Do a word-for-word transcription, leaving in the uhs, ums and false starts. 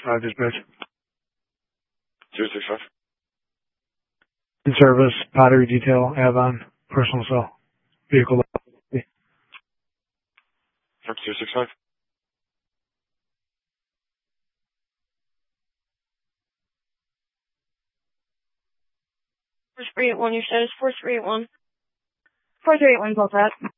five dispatch. zero six five. In service, Pottery Detail, Avon, personal cell, vehicle. zero six five. four three eight one, your status four three eight one. four three eight one, call that.